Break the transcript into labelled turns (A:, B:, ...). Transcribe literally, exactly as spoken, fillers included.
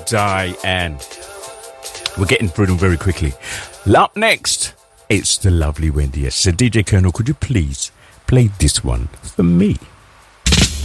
A: Die, and we're getting through them very quickly. Up next, it's the lovely Wendy S. So D J Colonel, could you please play this one for me?